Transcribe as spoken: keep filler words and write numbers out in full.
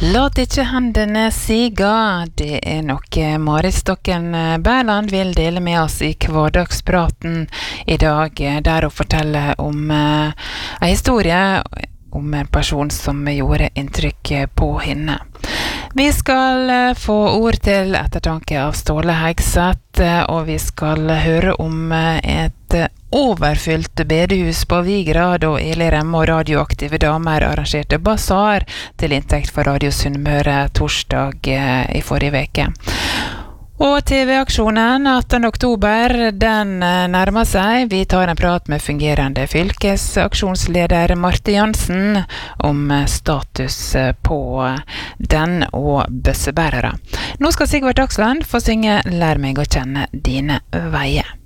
Låt ikke hendene siga, det er noe Marit Stokken Berland vil dele med oss i hverdagspraten i dag, der hun forteller om en historie om en person som gjorde inntrykk på henne. Vi skal få ord til ettertanke av Ståle Hegseth, og vi skal høre om et overfylt bedehus på Vigra da Eli Remme og radioaktive damer arrangerte basar til inntekt for Radio Sunnmøre torsdag i forrige veke. Og T V-aksjonen attende oktober, den nærmer seg. Vi tar en prat med fungerende fylkesaksjonsleder Marte Jansen om status på den og bøssebærere. Nå skal Sigvart Dagsland få synge «Lær meg å kjenne dine veier».